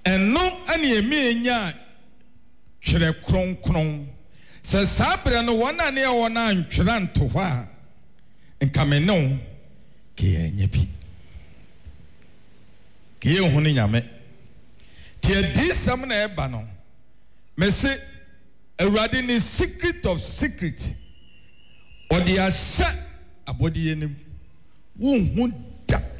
ɛno ane emi nya twere kronkron sɛ sabre no wona ne wona ntwera nto hɔ a nkameno ke anya bi ke hu ne nyame tie disam na eba no me se awurade ne secret of secret odi ahye abodi enim wo hu